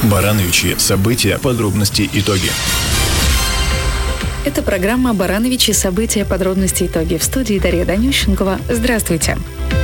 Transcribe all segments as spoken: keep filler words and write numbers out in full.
Барановичи. События, подробности, итоги. Это программа «Барановичи. События, подробности, итоги». В студии Дарья Данющенкова. Здравствуйте.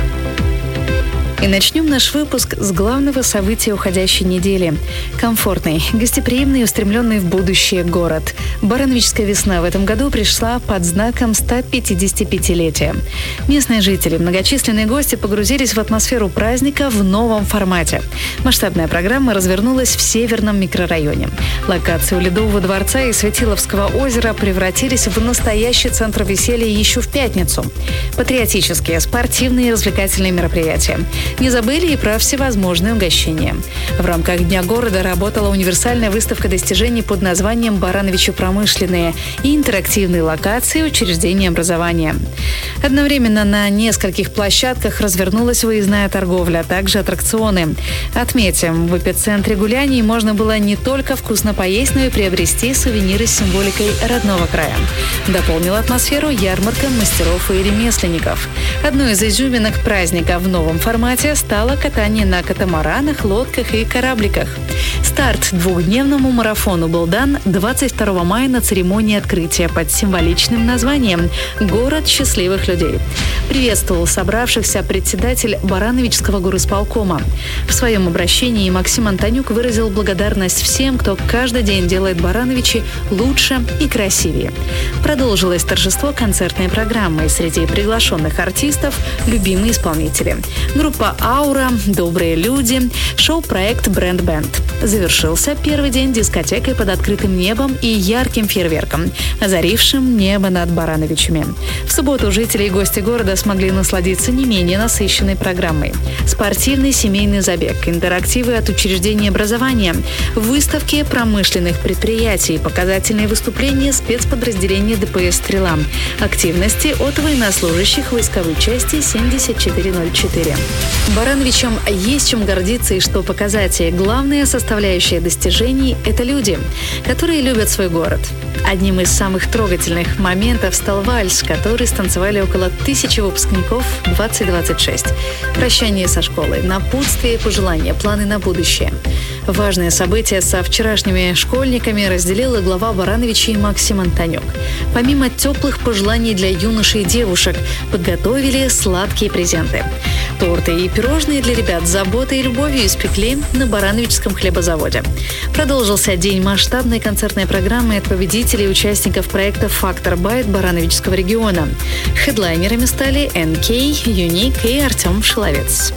И начнем наш выпуск с главного события уходящей недели. Комфортный, гостеприимный и устремленный в будущее город. Барановичская весна в этом году пришла под знаком сто пятидесятипятилетия. Местные жители, многочисленные гости погрузились в атмосферу праздника в новом формате. Масштабная программа развернулась в Северном микрорайоне. Локации у Ледового дворца и Светиловского озера превратились в настоящий центр веселья еще в пятницу. Патриотические, спортивные и развлекательные мероприятия. Не забыли и про всевозможные угощения. В рамках Дня города работала универсальная выставка достижений под названием «Барановичи промышленные» и интерактивные локации учреждений образования. Одновременно на нескольких площадках развернулась выездная торговля, а также аттракционы. Отметим, в эпицентре гуляний можно было не только вкусно поесть, но и приобрести сувениры с символикой родного края. Дополнила атмосферу ярмарка мастеров и ремесленников. Одной из изюминок праздника в новом формате стало катание на катамаранах, лодках и корабликах. Старт двухдневному марафону был дан двадцать второго мая на церемонии открытия под символичным названием «Город счастливых людей». Приветствовал собравшихся председатель Барановичского горисполкома. В своем обращении Максим Антонюк выразил благодарность всем, кто каждый день делает Барановичи лучше и красивее. Продолжилось торжество концертной программы. Среди приглашенных артистов – любимые исполнители. Группа «Аура», «Добрые люди», шоу-проект «Бренд Бенд». Завершился первый день дискотекой под открытым небом и ярким фейерверком, озарившим небо над Барановичами. В субботу жители и гости города смогли насладиться не менее насыщенной программой. Спортивный семейный забег, интерактивы от учреждений образования, выставки промышленных предприятий, показательные выступления спецподразделения ДПС «Стрела», активности от военнослужащих войсковой части семьдесят четыре ноль четыре. Барановичам есть чем гордиться и что показать. И главная составляющая достижений – это люди, которые любят свой город. Одним из самых трогательных моментов стал вальс, который станцевали около тысячи выпускников двадцать двадцать шесть. Прощание со школой, напутствие и пожелания, планы на будущее. Важное событие со вчерашними школьниками разделила глава Барановичей Максим Антонюк. Помимо теплых пожеланий для юношей и девушек, подготовили сладкие презенты. Торты и пирожные для ребят с заботой и любовью испекли на Барановичском хлебозаводе. Продолжился день масштабной концертной программы от победителей и участников проекта «Фактор Байт» Барановичского региона. Хедлайнерами стали эн кей, Юник и Артем Шиловец.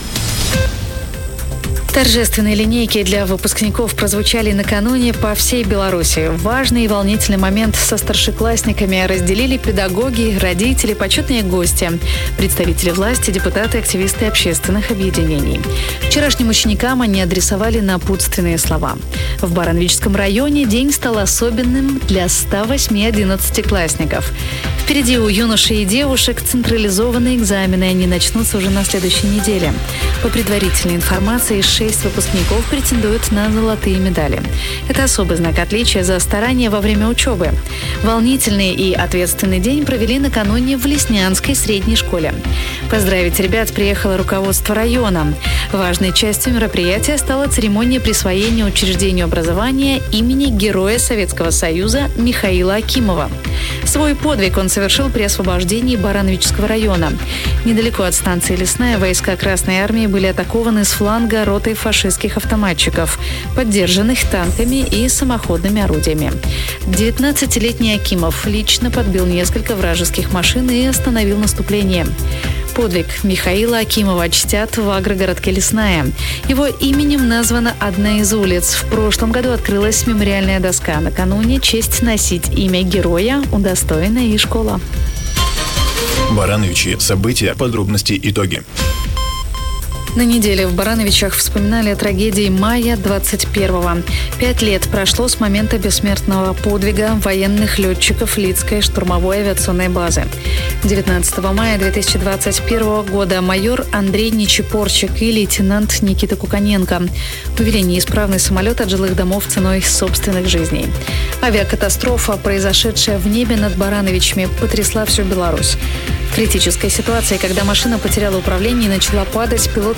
Торжественные линейки для выпускников прозвучали накануне по всей Беларуси. Важный и волнительный момент со старшеклассниками разделили педагоги, родители, почетные гости, представители власти, депутаты, активисты общественных объединений. Вчерашним ученикам они адресовали напутственные слова. В Барановичском районе день стал особенным для ста восьми одиннадцатиклассников. Впереди у юношей и девушек централизованные экзамены, они начнутся уже на следующей неделе. По предварительной информации, шесть выпускников претендуют на золотые медали. Это особый знак отличия за старания во время учебы. Волнительный и ответственный день провели накануне в Леснянской средней школе. Поздравить ребят приехало руководство района. Важной частью мероприятия стала церемония присвоения учреждению образования имени Героя Советского Союза Михаила Акимова. Свой подвиг он совершил при освобождении Барановичского района. Недалеко от станции Лесная войска Красной Армии были атакованы с фланга ротой фашистских автоматчиков, поддержанных танками и самоходными орудиями. девятнадцатилетний Акимов лично подбил несколько вражеских машин и остановил наступление. Подвиг Михаила Акимова чтят в агрогородке Лесная. Его именем названа одна из улиц. В прошлом году открылась мемориальная доска. Накануне честь носить имя героя удостоена и школа. Барановичи. События, подробности, итоги. На неделе в Барановичах вспоминали о трагедии мая двадцать первого. Пять лет прошло с момента бессмертного подвига военных летчиков Лидской штурмовой авиационной базы. девятнадцатого мая две тысячи двадцать первого года майор Андрей Нечипорчик и лейтенант Никита Куканенко увели неисправный самолет от жилых домов ценой собственных жизней. Авиакатастрофа, произошедшая в небе над Барановичами, потрясла всю Беларусь. В критической ситуации, когда машина потеряла управление и начала падать, пилот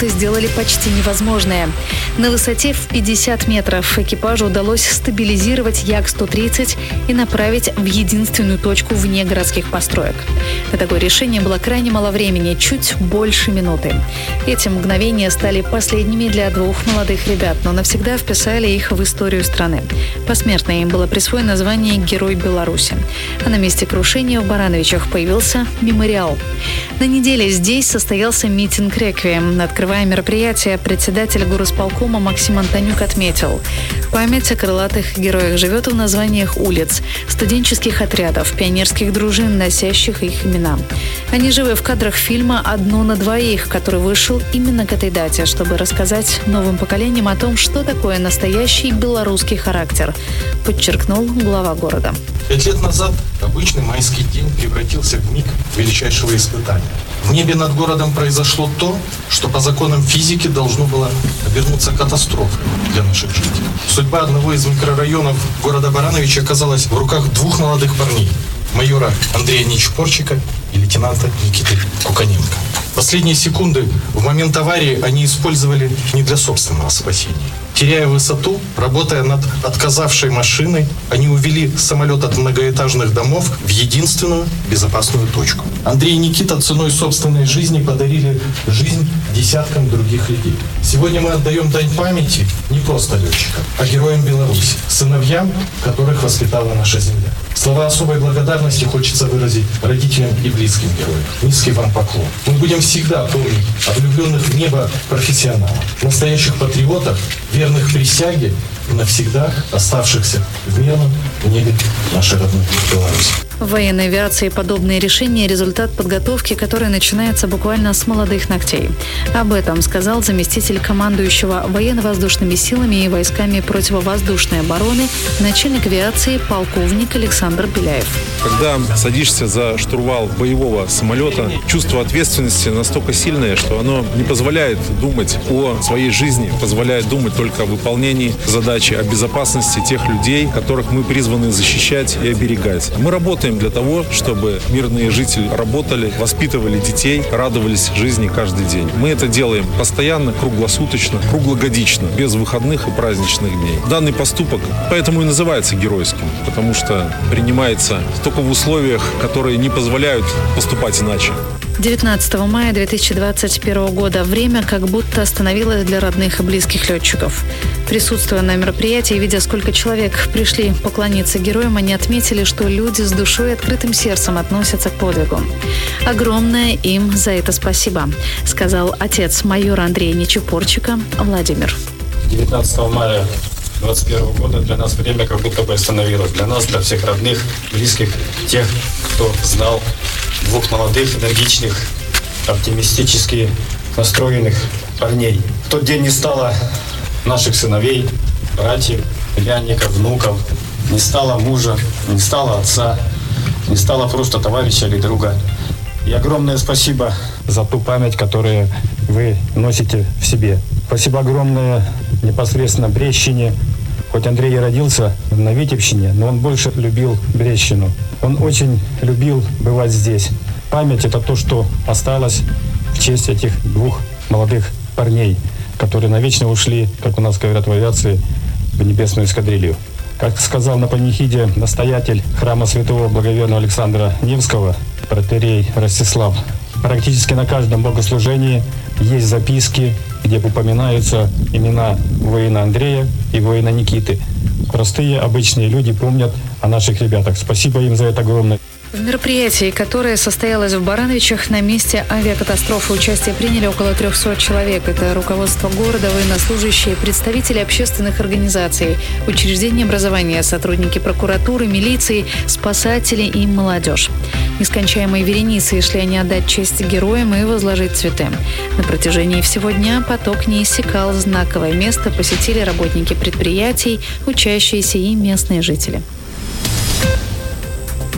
пилоты сделали почти невозможное. На высоте в пятьдесят метров экипажу удалось стабилизировать Як сто тридцать и направить в единственную точку вне городских построек. На такое решение было крайне мало времени, чуть больше минуты. Эти мгновения стали последними для двух молодых ребят, но навсегда вписали их в историю страны. Посмертно им было присвоено звание «Герой Беларуси». А на месте крушения в Барановичах появился мемориал. На неделе здесь состоялся митинг-реквием. Открывая мероприятие, председатель горосполкома Максим Антонюк отметил: память о крылатых героях живет в названиях улиц, студенческих отрядов, пионерских дружин, носящих их имена. Они живы в кадрах фильма «Одно на двоих», который вышел именно к этой дате, чтобы рассказать новым поколениям о том, что такое настоящий белорусский характер, подчеркнул глава города. Пять лет назад обычный майский день превратился в миг величайшего испытания. В небе над городом произошло то, что по законам физики должно было обернуться катастрофой для наших жителей. Судьба одного из микрорайонов города Барановичи оказалась в руках двух молодых парней: майора Андрея Нечупорчика и лейтенанта Никиты Куканенко. Последние секунды в момент аварии они использовали не для собственного спасения. Теряя высоту, работая над отказавшей машиной, они увели самолет от многоэтажных домов в единственную безопасную точку. Андрей и Никита ценой собственной жизни подарили жизнь десяткам других людей. Сегодня мы отдаем дань памяти не просто летчикам, а героям Беларуси, сыновьям, которых воспитала наша земля. Слова особой благодарности хочется выразить родителям и близким героям. Низкий вам поклон. Мы будем всегда помнить о влюбленных в небо профессионалах, настоящих патриотов, верных присяге и навсегда оставшихся в мирном небе нашей родной Беларуси. В военной авиации подобные решения – результат подготовки, которая начинается буквально с молодых ногтей. Об этом сказал заместитель командующего военно-воздушными силами и войсками противовоздушной обороны начальник авиации полковник Александр Беляев. Когда садишься за штурвал боевого самолета, чувство ответственности настолько сильное, что оно не позволяет думать о своей жизни, позволяет думать только о выполнении задачи, о безопасности тех людей, которых мы призваны защищать и оберегать. Мы работаем для того, чтобы мирные жители работали, воспитывали детей, радовались жизни каждый день. Мы это делаем постоянно, круглосуточно, круглогодично, без выходных и праздничных дней. Данный поступок поэтому и называется геройским, потому что принимается только в условиях, которые не позволяют поступать иначе. девятнадцатого мая две тысячи двадцать первого года время как будто остановилось для родных и близких летчиков. Присутствуя на мероприятии и видя, сколько человек пришли поклониться героям, они отметили, что люди с душой и открытым сердцем относятся к подвигу. Огромное им за это спасибо, сказал отец майора Андрея Нечупорчика Владимир. девятнадцатого мая двадцать первого года для нас время как будто бы остановилось. Для нас, для всех родных, близких, тех, кто знал двух молодых, энергичных, оптимистически настроенных парней. В тот день не стало наших сыновей, братьев, племянников, внуков, не стало мужа, не стало отца, не стало просто товарища или друга. И огромное спасибо за ту память, которую вы носите в себе. Спасибо огромное непосредственно Брестщине. Хоть Андрей и родился на Витебщине, но он больше любил Брестщину. Он очень любил бывать здесь. Память – это то, что осталось в честь этих двух молодых парней, которые навечно ушли, как у нас говорят в авиации, в небесную эскадрилью. Как сказал на панихиде настоятель храма святого благоверного Александра Невского, протоиерей Ростислав, практически на каждом богослужении есть записки, где упоминаются имена воина Андрея и воина Никиты. Простые, обычные люди помнят о наших ребятах. Спасибо им за это огромное. В мероприятии, которое состоялось в Барановичах, на месте авиакатастрофы участие приняли около трехсот человек. Это руководство города, военнослужащие, представители общественных организаций, учреждений образования, сотрудники прокуратуры, милиции, спасатели и молодежь. Нескончаемой вереницей шли они отдать честь героям и возложить цветы. На протяжении всего дня поток не иссякал. Знаковое место посетили работники предприятий, учащиеся и местные жители.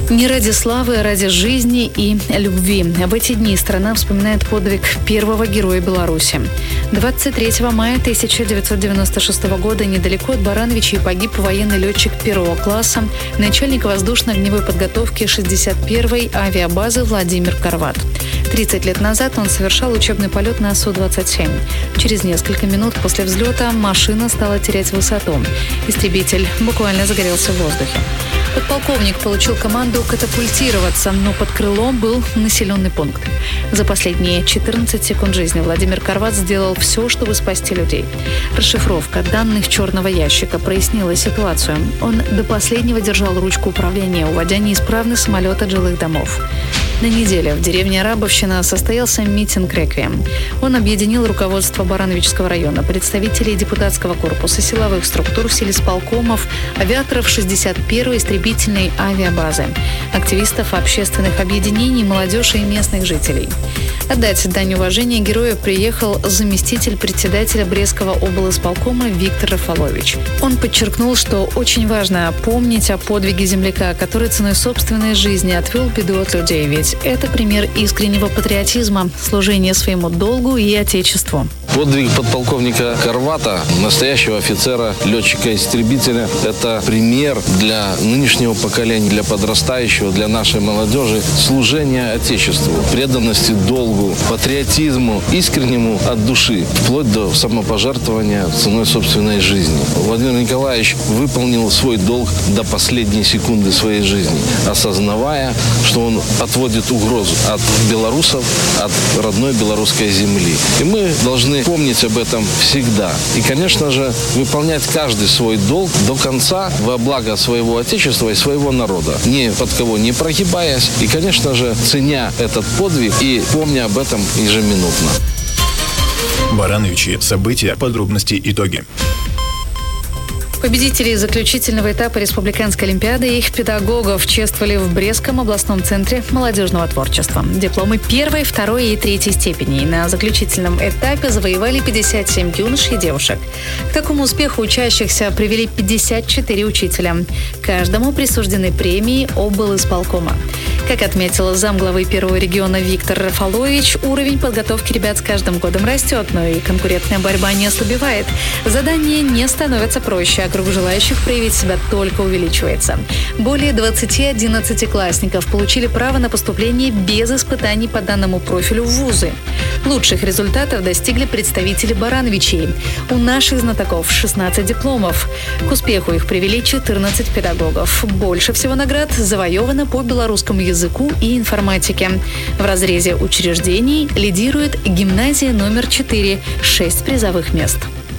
Не ради славы, а ради жизни и любви. В эти дни страна вспоминает подвиг первого героя Беларуси. двадцать третьего мая тысяча девятьсот девяносто шестого года недалеко от Барановичей погиб военный летчик первого класса, начальник воздушно-огневой подготовки шестьдесят первой авиабазы Владимир Карват. тридцать лет назад он совершал учебный полет на Су двадцать семь. Через несколько минут после взлета машина стала терять высоту. Истребитель буквально загорелся в воздухе. Подполковник получил команду катапультироваться, но под крылом был населенный пункт. За последние четырнадцать секунд жизни Владимир Карват сделал все, чтобы спасти людей. Расшифровка данных черного ящика прояснила ситуацию. Он до последнего держал ручку управления, уводя неисправный самолет от жилых домов. На неделе в деревне Рабовщина состоялся митинг-реквием. Он объединил руководство Барановичского района, представителей депутатского корпуса, силовых структур, сельисполкомов, авиаторов шестьдесят первой истребительной авиабазы, активистов общественных объединений, молодежи и местных жителей. Отдать дань уважения герою приехал заместитель председателя Брестского облисполкома Виктор Рафалович. Он подчеркнул, что очень важно помнить о подвиге земляка, который ценой собственной жизни отвел беду от людей, ведь это пример искреннего патриотизма, служения своему долгу и отечеству. Подвиг подполковника Карвата, настоящего офицера, летчика-истребителя, это пример для нынешнего поколения, для подрастающего, для нашей молодежи служения Отечеству, преданности долгу, патриотизму, искреннему от души, вплоть до самопожертвования ценой собственной жизни. Владимир Николаевич выполнил свой долг до последней секунды своей жизни, осознавая, что он отводит угрозу от белорусов, от родной белорусской земли. И мы должны помнить об этом всегда. И, конечно же, выполнять каждый свой долг до конца во благо своего Отечества и своего народа, ни под кого не прогибаясь и, конечно же, ценя этот подвиг и помня об этом ежеминутно. Барановичи. События, подробности, итоги. Победителей заключительного этапа Республиканской олимпиады и их педагогов чествовали в Брестском областном центре молодежного творчества. Дипломы первой, второй и третьей степеней на заключительном этапе завоевали пятьдесят семь юнош и девушек. К такому успеху учащихся привели пятьдесят четыре учителя. Каждому присуждены премии облисполкома. Как отметила замглавы первого региона Виктор Рафалович, уровень подготовки ребят с каждым годом растет, но и конкурентная борьба не ослабевает. Задания не становятся проще, а круг желающих проявить себя только увеличивается. Более двадцати одиннадцатиклассников получили право на поступление без испытаний по данному профилю в вузы. Лучших результатов достигли представители Барановичей. У наших знатоков шестнадцать дипломов. К успеху их привели четырнадцать педагогов. Больше всего наград завоевано по белорусскому языку и информатике. В разрезе учреждений лидирует гимназия номер четыре – шесть призовых мест.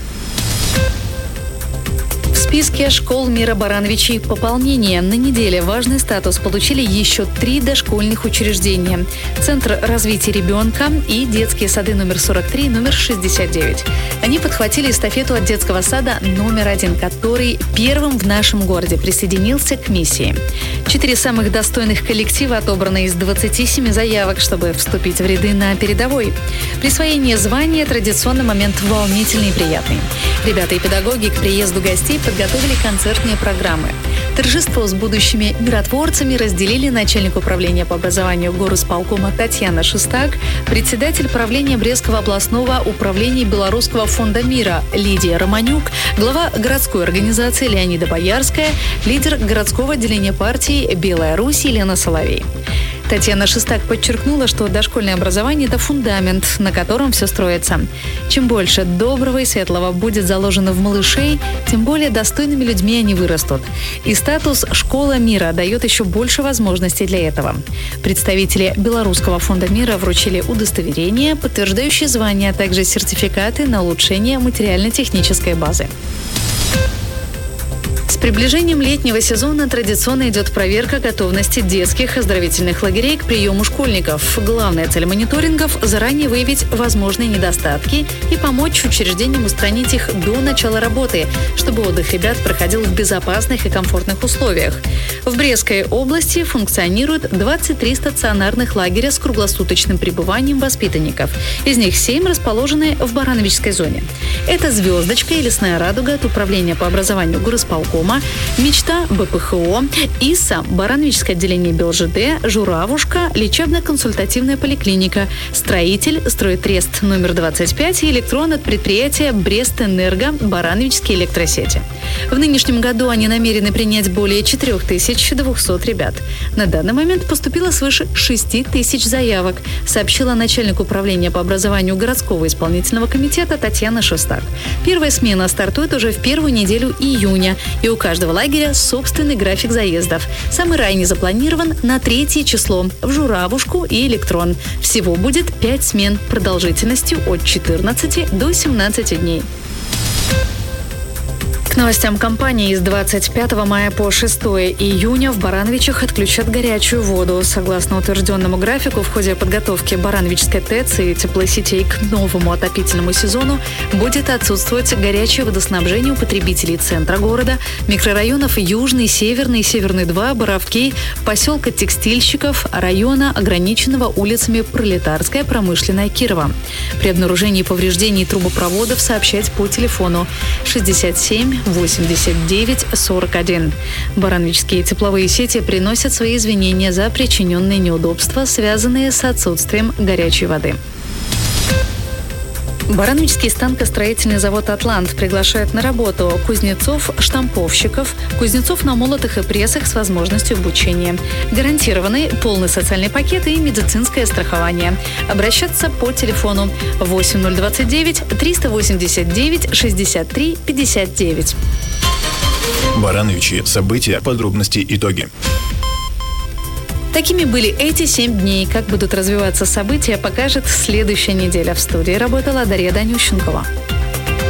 В списке школ мира Барановичей пополнение. На неделе важный статус получили еще три дошкольных учреждения. Центр развития ребенка и детские сады номер сорок три, номер шестьдесят девять. Они подхватили эстафету от детского сада номер один, который первым в нашем городе присоединился к миссии. Четыре самых достойных коллектива отобраны из двадцати семи заявок, чтобы вступить в ряды на передовой. Присвоение звания – традиционный момент волнительный и приятный. Ребята и педагоги к приезду гостей подготовили концертные программы. Торжество с будущими миротворцами разделили начальник управления по образованию горисполкома Татьяна Шестак, председатель правления Брестского областного управления Белорусского фонда мира Лидия Романюк, глава городской организации Леонида Боярская, лидер городского отделения партии «Белая Русь» Елена Соловей. Татьяна Шестак подчеркнула, что дошкольное образование – это фундамент, на котором все строится. Чем больше доброго и светлого будет заложено в малышей, тем более достойными людьми они вырастут. И статус «Школа мира» дает еще больше возможностей для этого. Представители Белорусского фонда мира вручили удостоверения, подтверждающие звание, а также сертификаты на улучшение материально-технической базы. С приближением летнего сезона традиционно идет проверка готовности детских оздоровительных лагерей к приему школьников. Главная цель мониторингов – заранее выявить возможные недостатки и помочь учреждениям устранить их до начала работы, чтобы отдых ребят проходил в безопасных и комфортных условиях. В Брестской области функционирует двадцать три стационарных лагеря с круглосуточным пребыванием воспитанников. Из них семь расположены в Барановичской зоне. Это «Звездочка» и «Лесная радуга» от Управления по образованию горисполкома, Энергосистема, Мечта БПХО, ИСА, Барановичское отделение БелЖД, Журавушка, лечебно-консультативная поликлиника, Строитель, Стройтрест номер двадцать пять и Электрон от предприятия Брестэнерго, Барановичские электросети. В нынешнем году они намерены принять более четыре тысячи двести ребят. На данный момент поступило свыше шесть тысяч заявок, сообщила начальник управления по образованию городского исполнительного комитета Татьяна Шестак. Первая смена стартует уже в первую неделю июня, и у каждого лагеря собственный график заездов. Самый ранний запланирован на третье число в Журавушку и Электрон. Всего будет пять смен продолжительностью от четырнадцати до семнадцати дней. К новостям компании с двадцать пятого мая по шестого июня в Барановичах отключат горячую воду. Согласно утвержденному графику, в ходе подготовки Барановичской ТЭЦ и теплосетей к новому отопительному сезону будет отсутствовать горячее водоснабжение у потребителей центра города, микрорайонов Южный, Северный, Северный два, Боровки, поселка Текстильщиков, района, ограниченного улицами Пролетарская, Промышленная, Кирова. При обнаружении повреждений трубопроводов сообщать по телефону шестьдесят семь восемьдесят девять сорок один. Барановичские тепловые сети приносят свои извинения за причиненные неудобства, связанные с отсутствием горячей воды. Барановичский станкостроительный завод «Атлант» приглашает на работу кузнецов-штамповщиков, кузнецов на молотах и прессах с возможностью обучения. Гарантированы полный социальный пакет и медицинское страхование. Обращаться по телефону восемь ноль двадцать девять триста восемьдесят девять шестьдесят три пятьдесят девять. Барановичи. События, подробности, итоги. Такими были эти семь дней. Как будут развиваться события, покажет следующая неделя. В студии работала Дарья Данющенкова.